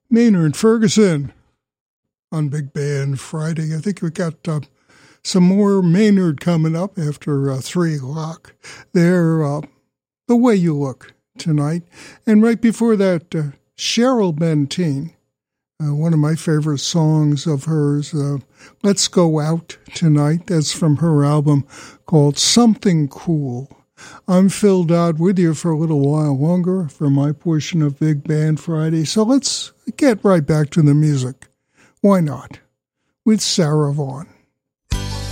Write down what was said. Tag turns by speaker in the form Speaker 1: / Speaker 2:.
Speaker 1: Maynard Ferguson on Big Band Friday. I think we got some more Maynard coming up after 3 o'clock. They're The Way You Look tonight. And right before that, Cheryl Benteen, one of my favorite songs of hers, Let's Go Out Tonight. That's from her album called Something Cool. I'm Phil Dodd with you for a little while longer for my portion of Big Band Friday. So let's get right back to the music. Why not? With Sarah Vaughan.